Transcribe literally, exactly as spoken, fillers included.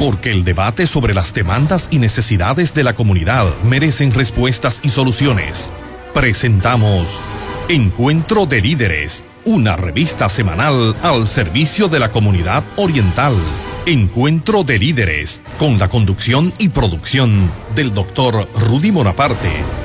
Porque el debate sobre las demandas y necesidades de la comunidad merecen respuestas y soluciones. Presentamos Encuentro de Líderes, una revista semanal al servicio de la comunidad oriental. Encuentro de Líderes, con la conducción y producción del doctor Rudy Bonaparte.